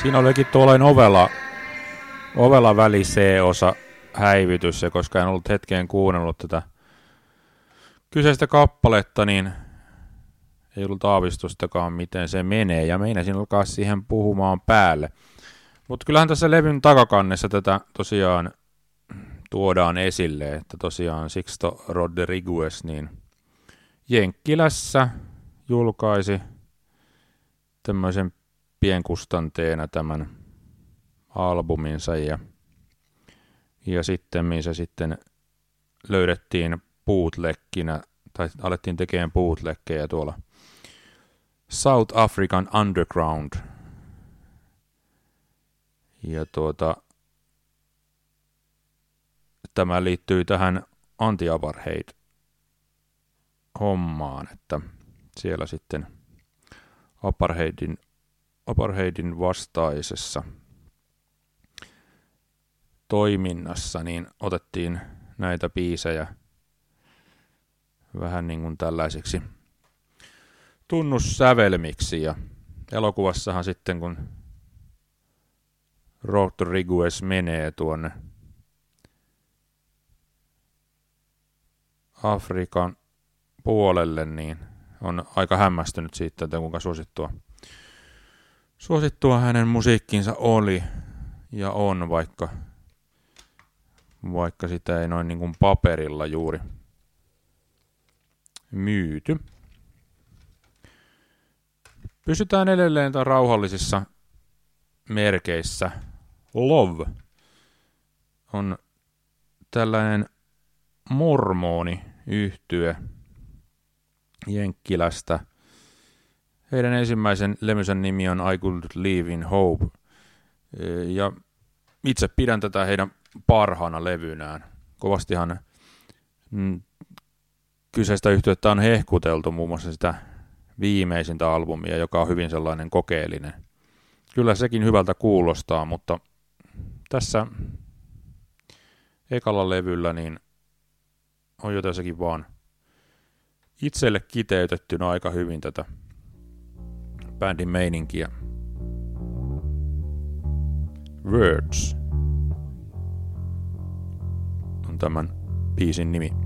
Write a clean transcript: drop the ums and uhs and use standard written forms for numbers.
Siinä olikin tuollainen ovela väli C-osa häivytys, ja koska en ollut hetkeen kuunnellut tätä kyseistä kappaletta, niin ei ollut aavistustakaan, miten se menee, ja meinasin alkaa siihen puhumaan päälle. Mutta kyllähän tässä levyn takakannessa tätä tosiaan tuodaan esille, että tosiaan Sixto Rodriguez niin Jenkkilässä julkaisi tämmöisen pienkustanteena tämän albuminsa, ja sitten se sitten löydettiin bootlegginä, tai alettiin tekemään bootleggejä tuolla South African Underground. Ja tämä liittyy tähän anti-apartheid-hommaan, että siellä sitten apartheidin vastaisessa toiminnassa niin otettiin näitä biisejä vähän niin kuin tällaisiksi tunnussävelmiksi, ja elokuvassahan sitten kun Rodriguez menee tuonne Afrikan puolelle, niin on aika hämmästynyt siitä, että kuinka suosittua hänen musiikkinsa oli ja on, vaikka sitä ei noin niin kuin paperilla juuri myyty. Pysytään edelleen rauhallisissa merkeissä. Love on tällainen mormoni-yhtye Jenkkilästä. Heidän ensimmäisen levynsä nimi on I Could Live in Hope. Ja itse pidän tätä heidän parhaana levynään. Kovastihan kyseistä yhtyettä on hehkuteltu, muun muassa sitä viimeisintä albumia, joka on hyvin sellainen kokeellinen. Kyllä sekin hyvältä kuulostaa, mutta tässä ekalla levyllä niin on jotenkin vaan itselle kiteytettynä aika hyvin tätä bändin meininkiä. Words on tämän biisin nimi.